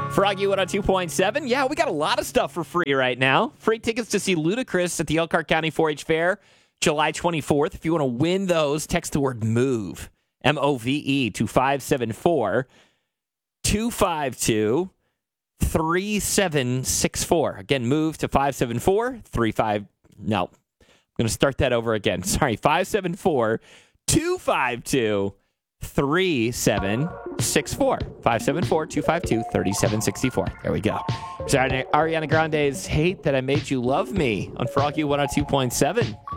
Froggy 102.7. Yeah, we got a lot of stuff for free right now. Free tickets to see Ludacris at the Elkhart County 4-H Fair, July 24th. If you want to win those, text the word MOVE, M-O-V-E, to 574-252-3764. Again, MOVE to 574-35... No, I'm going to start that over again. Sorry, 574-252-3764. 574-252-3764. There we go. It's Ariana Grande's Hate That I Made You Love Me on Froggy 102.7.